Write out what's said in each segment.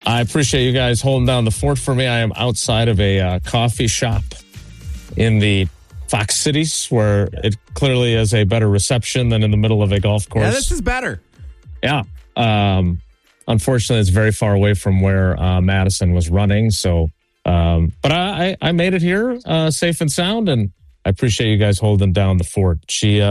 I appreciate you guys holding down the fort for me. I am outside of a coffee shop in the Fox Cities, where it clearly is a better reception than in the middle of a golf course. Yeah, this is better. Yeah. Unfortunately, it's very far away from where Madison was running. So, but I made it here safe and sound, and I appreciate you guys holding down the fort. She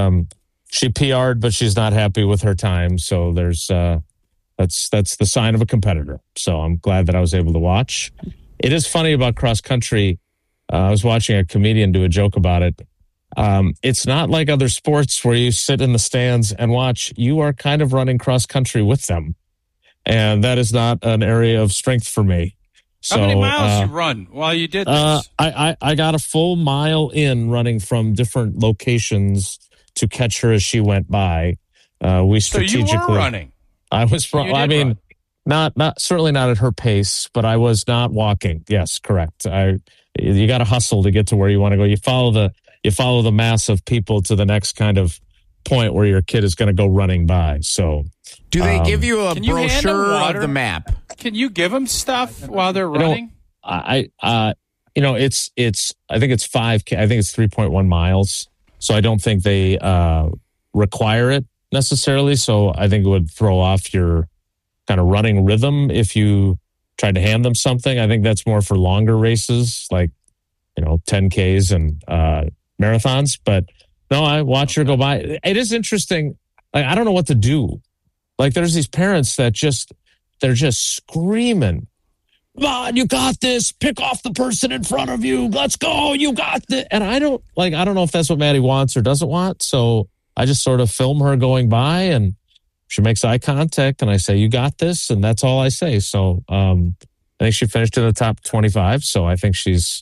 PR'd, but she's not happy with her time. So there's that's the sign of a competitor. So I'm glad that I was able to watch. It is funny about cross country. I was watching a comedian do a joke about it. It's not like other sports where you sit in the stands and watch. You are kind of running cross country with them. And that is not an area of strength for me. So, how many miles you run while you did this? I got a full mile in running from different locations to catch her as she went by. We strategically. So you were running. I was. I mean, run. not certainly not at her pace, but I was not walking. Yes, correct. You got to hustle to get to where you want to go. You follow the mass of people to the next kind of point where your kid is going to go running by. So, do they give you a brochure of the map? Can you give them stuff while they're running? I think it's 5K. I think it's 3.1 miles. So I don't think they require it necessarily. So I think it would throw off your kind of running rhythm if you tried to hand them something. I think that's more for longer races, like 10Ks and marathons. But no, I watch her go by. It is interesting. Like, I don't know what to do. Like, there's these parents that they're just screaming, "Come on, you got this. Pick off the person in front of you. Let's go. You got this." And I don't know if that's what Maddie wants or doesn't want. So I just sort of film her going by, and she makes eye contact, and I say, "You got this." And that's all I say. So I think she finished in the top 25. So I think she's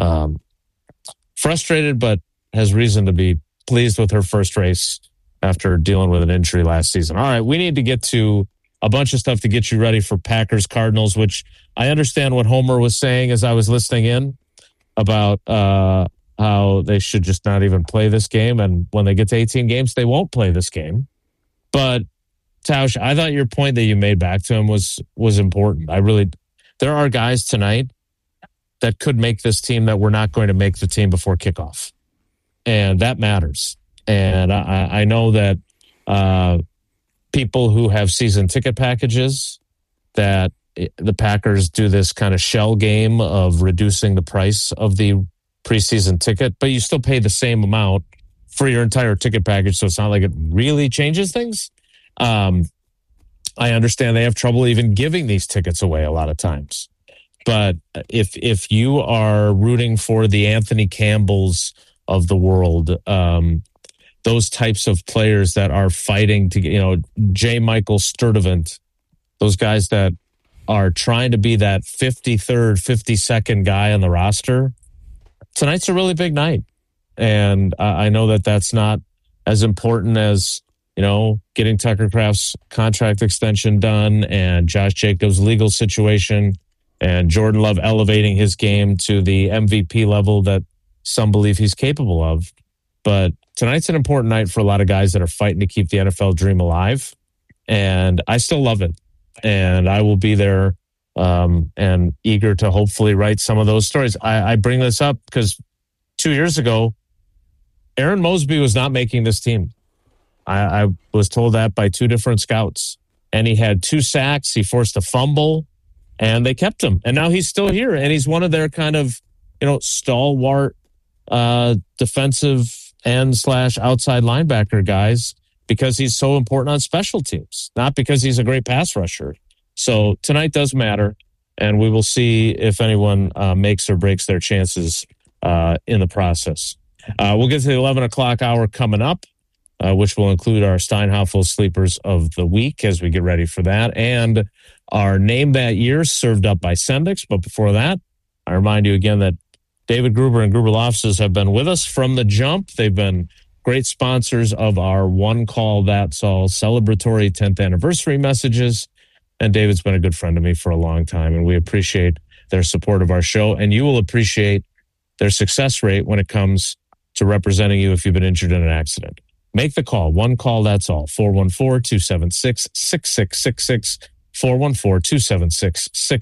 frustrated, but has reason to be pleased with her first race after dealing with an injury last season. All right, we need to get to a bunch of stuff to get you ready for Packers Cardinals, which I understand what Homer was saying as I was listening in about how they should just not even play this game. And when they get to 18 games, they won't play this game. But Tausch, I thought your point that you made back to him was important. There are guys tonight that could make this team that we're not going to make the team before kickoff. And that matters. And I know that people who have season ticket packages, that the Packers do this kind of shell game of reducing the price of the preseason ticket, but you still pay the same amount for your entire ticket package. So it's not like it really changes things. I understand they have trouble even giving these tickets away a lot of times. But if you are rooting for the Anthony Campbells of the world, those types of players that are fighting to, J. Michael Sturdivant, those guys that are trying to be that 53rd, 52nd guy on the roster, tonight's a really big night. And I know that that's not as important as, getting Tucker Kraft's contract extension done and Josh Jacobs' legal situation and Jordan Love elevating his game to the MVP level that some believe he's capable of. But tonight's an important night for a lot of guys that are fighting to keep the NFL dream alive. And I still love it. And I will be there and eager to hopefully write some of those stories. I bring this up because 2 years ago, Aaron Mosby was not making this team. I was told that by two different scouts. And he had 2 sacks. He forced a fumble. And they kept him. And now he's still here. And he's one of their kind of, stalwart defensive end / outside linebacker guys because he's so important on special teams, not because he's a great pass rusher. So tonight does matter. And we will see if anyone makes or breaks their chances in the process. We'll get to the 11 o'clock hour coming up, which will include our Steinhoffel Sleepers of the Week as we get ready for that. And our Name That Year served up by Sendix. But before that, I remind you again that David Gruber and Gruber Offices have been with us from the jump. They've been great sponsors of our One Call That's All celebratory 10th anniversary messages. And David's been a good friend to me for a long time, and we appreciate their support of our show. And you will appreciate their success rate when it comes to representing you if you've been injured in an accident. Make the call. One Call That's All. 414-276-6666. 414-276-6666.